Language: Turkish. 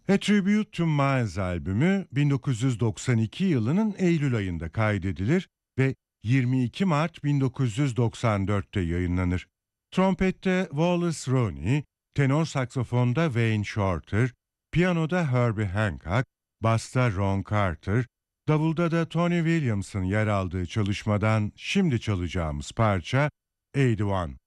A Tribute to Miles albümü 1992 yılının Eylül ayında kaydedilir ve 22 Mart 1994'te yayınlanır. Trompette Wallace Roney, tenor saksafonda Wayne Shorter, piyanoda Herbie Hancock, basta Ron Carter, davulda da Tony Williams'ın yer aldığı çalışmadan şimdi çalacağımız parça 81.